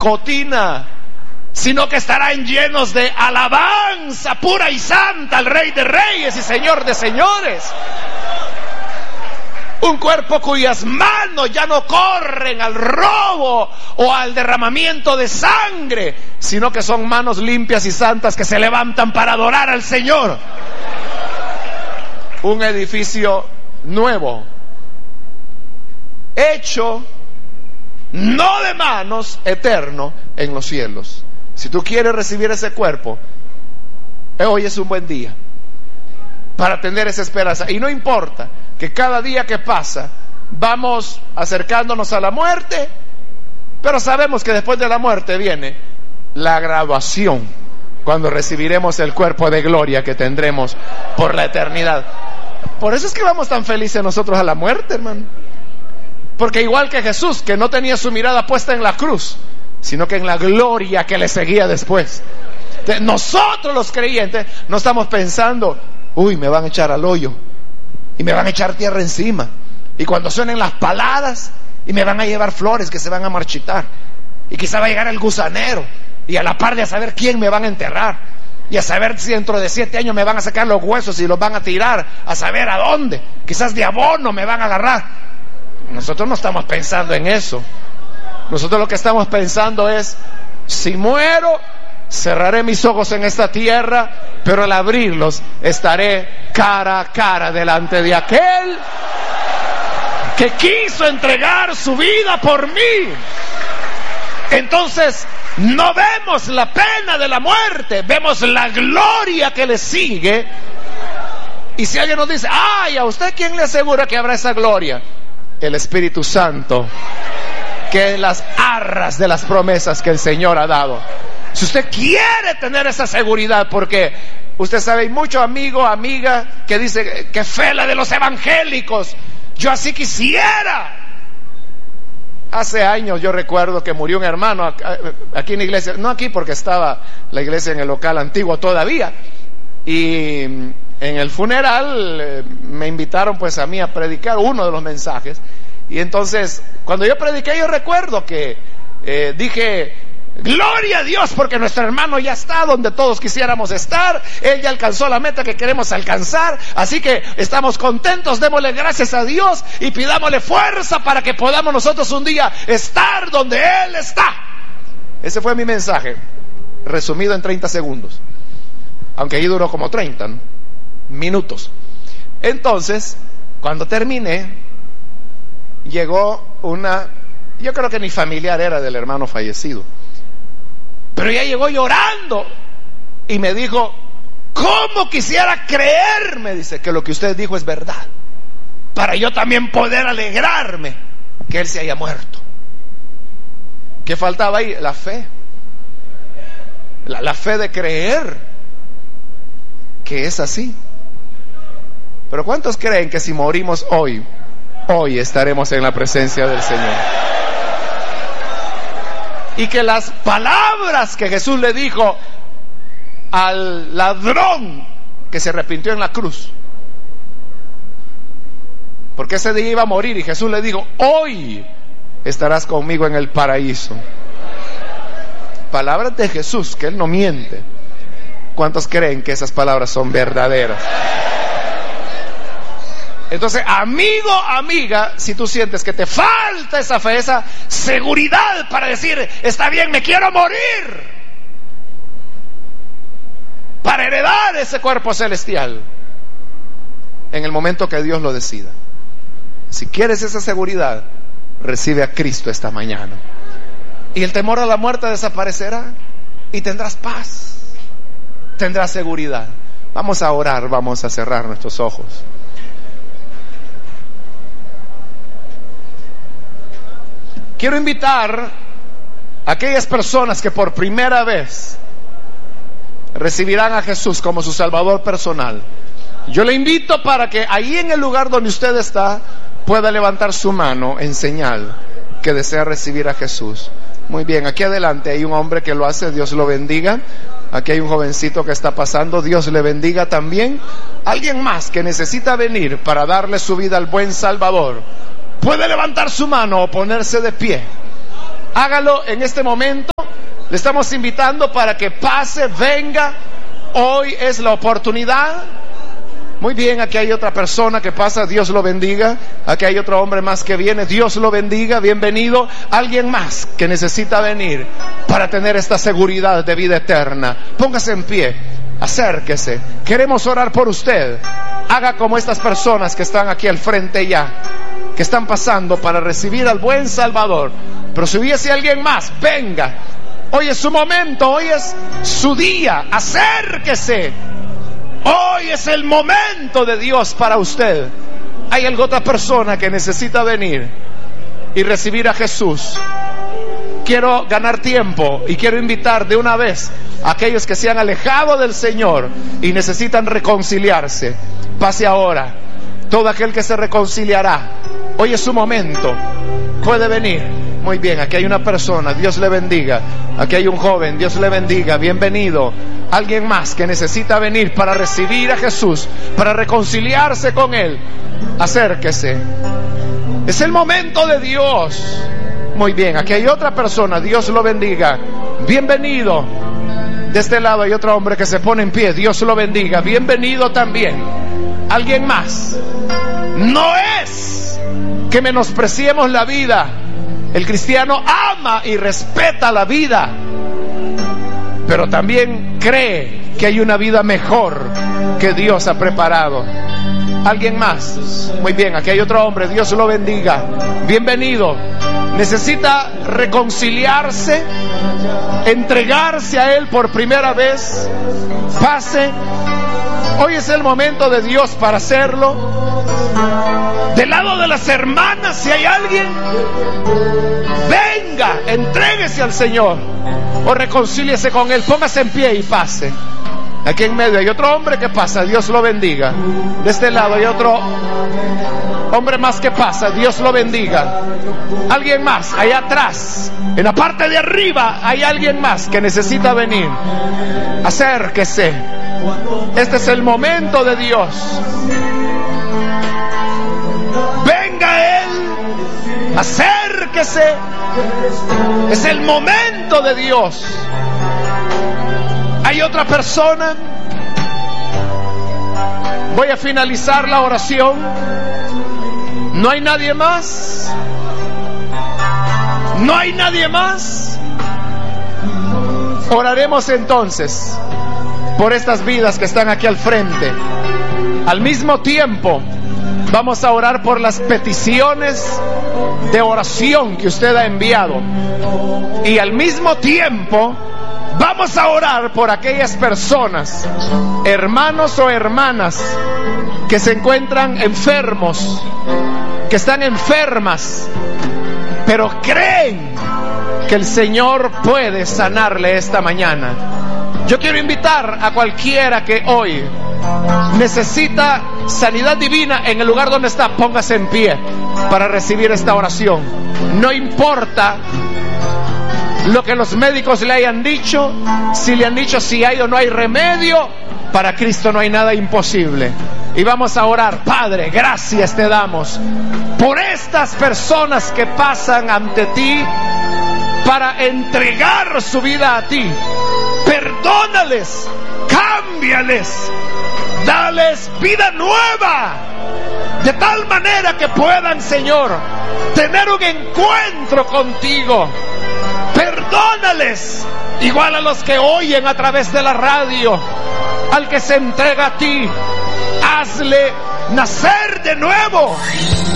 discotina, sino que estarán llenos de alabanza pura y santa al Rey de Reyes y Señor de Señores. Un cuerpo cuyas manos ya no corren al robo o al derramamiento de sangre, sino que son manos limpias y santas que se levantan para adorar al Señor. Un edificio nuevo, hecho no de manos, eterno en los cielos. Si tú quieres recibir ese cuerpo, hoy es un buen día para tener esa esperanza. Y no importa que cada día que pasa vamos acercándonos a la muerte, pero sabemos que después de la muerte viene la graduación, cuando recibiremos el cuerpo de gloria que tendremos por la eternidad. Por eso es que vamos tan felices nosotros a la muerte, hermano. Porque igual que Jesús, que no tenía su mirada puesta en la cruz, sino que en la gloria que le seguía después. Nosotros los creyentes no estamos pensando, uy, me van a echar al hoyo y me van a echar tierra encima, y cuando suenen las paladas y me van a llevar flores que se van a marchitar, y quizá va a llegar el gusanero, y a la par de a saber quién me van a enterrar, y a saber si dentro de 7 años me van a sacar los huesos y los van a tirar a saber a dónde, quizás de abono me van a agarrar. Nosotros no estamos pensando en eso. Nosotros lo que estamos pensando es, si muero, cerraré mis ojos en esta tierra, pero al abrirlos estaré cara a cara delante de aquel que quiso entregar su vida por mí. Entonces no vemos la pena de la muerte, vemos la gloria que le sigue. Y si alguien nos dice, ay, ¿a usted quién le asegura que habrá esa gloria? El Espíritu Santo, que es las arras de las promesas que el Señor ha dado. Si usted quiere tener esa seguridad, porque usted sabe, hay mucho amigo, amiga que dice que fe la de los evangélicos, yo así quisiera. Hace años yo recuerdo que murió un hermano aquí en la iglesia, no aquí porque estaba la iglesia en el local antiguo todavía, y en el funeral me invitaron pues a mí a predicar uno de los mensajes. Y entonces cuando yo prediqué, yo recuerdo que dije, gloria a Dios, porque nuestro hermano ya está donde todos quisiéramos estar, él ya alcanzó la meta que queremos alcanzar, así que estamos contentos, démosle gracias a Dios y pidámosle fuerza para que podamos nosotros un día estar donde él está. Ese fue mi mensaje, resumido en 30 segundos, aunque ahí duró como 30 minutos. Entonces, cuando terminé, llegó una, yo creo que ni familiar era del hermano fallecido, pero ella llegó llorando y me dijo, ¿cómo quisiera creer? Me dice, que lo que usted dijo es verdad, para yo también poder alegrarme que él se haya muerto. ¿Qué faltaba ahí? La fe. La fe de creer que es así. Pero ¿cuántos creen que si morimos hoy estaremos en la presencia del Señor? Y que las palabras que Jesús le dijo al ladrón que se arrepintió en la cruz, porque ese día iba a morir, y Jesús le dijo, hoy estarás conmigo en el paraíso. Palabras de Jesús, que Él no miente. ¿Cuántos creen que esas palabras son verdaderas? Entonces, amigo, amiga, si tú sientes que te falta esa fe, esa seguridad para decir, está bien, me quiero morir para heredar ese cuerpo celestial en el momento que Dios lo decida. Si quieres esa seguridad, recibe a Cristo esta mañana, y el temor a la muerte desaparecerá y tendrás paz, tendrás seguridad. Vamos a orar, vamos a cerrar nuestros ojos. Quiero invitar a aquellas personas que por primera vez recibirán a Jesús como su Salvador personal. Yo le invito para que ahí en el lugar donde usted está pueda levantar su mano en señal que desea recibir a Jesús. Muy bien, aquí adelante hay un hombre que lo hace, Dios lo bendiga. Aquí hay un jovencito que está pasando, Dios le bendiga también. Alguien más que necesita venir para darle su vida al buen Salvador, puede levantar su mano o ponerse de pie. hágalo en este momento. Le estamos invitando para que pase, venga. Hoy es la oportunidad. Muy bien, aquí hay otra persona que pasa, Dios lo bendiga. Aquí hay otro hombre más que viene, Dios lo bendiga, bienvenido. Alguien más que necesita venir para tener esta seguridad de vida eterna. Póngase en pie, acérquese. Queremos orar por usted. Haga como estas personas que están aquí al frente ya, que están pasando para recibir al buen Salvador. Pero si hubiese alguien más, venga. Hoy es su momento, hoy es su día, acérquese. Hoy es el momento de Dios para usted. Hay alguna otra persona que necesita venir y recibir a Jesús. Quiero ganar tiempo y quiero invitar de una vez a aquellos que se han alejado del Señor y necesitan reconciliarse. Pase ahora. Todo aquel que se reconciliará, hoy es su momento. Puede venir. Muy bien, aquí hay una persona, Dios le bendiga. Aquí hay un joven, Dios le bendiga, bienvenido. Alguien más que necesita venir para recibir a Jesús, para reconciliarse con Él, acérquese. Es el momento de Dios. Muy bien, aquí hay otra persona, Dios lo bendiga, bienvenido. De este lado hay otro hombre que se pone en pie, Dios lo bendiga, bienvenido también. Alguien más. No es que menospreciemos la vida. El cristiano ama y respeta la vida, pero también cree que hay una vida mejor que Dios ha preparado. ¿Alguien más? Muy bien, aquí hay otro hombre, Dios lo bendiga, bienvenido. Necesita reconciliarse, entregarse a Él por primera vez. Pase. Hoy es el momento de Dios para hacerlo. Del lado de las hermanas, si hay alguien, venga, entréguese al Señor o reconcíliese con Él. Póngase en pie y pase. Aquí en medio hay otro hombre que pasa, Dios lo bendiga. De este lado hay otro hombre más que pasa, Dios lo bendiga. Alguien más, allá atrás, en la parte de arriba, hay alguien más que necesita venir. Acérquese. Este es el momento de Dios. Venga Él, acérquese. Es el momento de Dios. ¿Hay otra persona? Voy a finalizar la oración. ¿No hay nadie más? ¿No hay nadie más? Oraremos entonces por estas vidas que están aquí al frente. Al mismo tiempo, vamos a orar por las peticiones de oración que usted ha enviado. Y al mismo tiempo, vamos a orar por aquellas personas, hermanos o hermanas, que se encuentran enfermos, que están enfermas, pero creen que el Señor puede sanarle esta mañana. Yo quiero invitar a cualquiera que hoy necesita sanidad divina en el lugar donde está, póngase en pie para recibir esta oración. No importa lo que los médicos le hayan dicho, si le han dicho si hay o no hay remedio, para Cristo no hay nada imposible. Y vamos a orar. Padre, gracias te damos por estas personas que pasan ante ti para entregar su vida a ti. Perdónales, cámbiales, dales vida nueva, de tal manera que puedan, Señor, tener un encuentro contigo. Perdónales, igual a los que oyen a través de la radio, al que se entrega a ti, hazle nacer de nuevo.